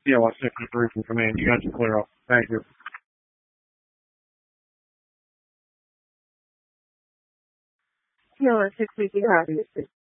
CLS 63 from command. You guys are clear up. Thank you. CLS 63,